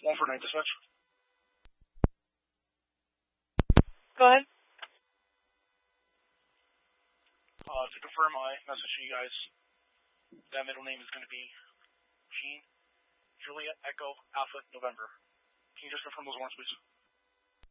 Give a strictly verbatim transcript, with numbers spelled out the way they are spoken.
One for night dispatch. Go ahead. Uh, to confirm my message to you guys, that middle name is going to be Jean, Juliet, Echo, Alpha, November. Can you just confirm those warrants, please?